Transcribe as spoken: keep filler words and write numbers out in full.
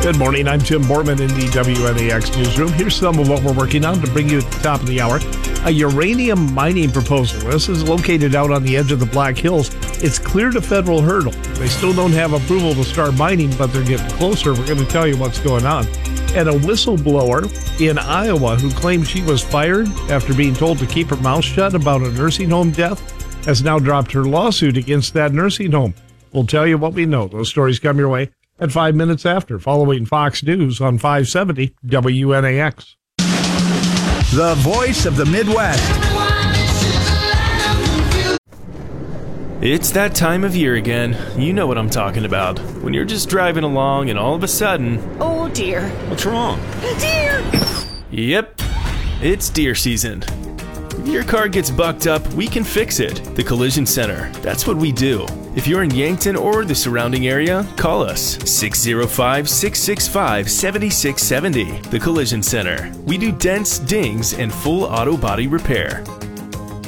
Good morning. I'm Tim Bortman in the W N A X newsroom. Here's some of what we're working on to bring you at the top of the hour. A uranium mining proposal. This is located out on the edge of the Black Hills. It's cleared a federal hurdle. They still don't have approval to start mining, but they're getting closer. We're going to tell you what's going on. And a whistleblower in Iowa who claimed she was fired after being told to keep her mouth shut about a nursing home death has now dropped her lawsuit against that nursing home. We'll tell you what we know. Those stories come your way at five minutes after, following Fox News on five seventy W N A X. The voice of the Midwest. It's that time of year again. You know what I'm talking about. When you're just driving along and all of a sudden... Oh, dear. What's wrong? Deer! Yep, it's deer season. If your car gets bucked up, we can fix it. The Collision Center. That's what we do. If you're in Yankton or the surrounding area, call us six oh five, six six five, seven six seven oh. The Collision Center. We do dents, dings, and full auto body repair.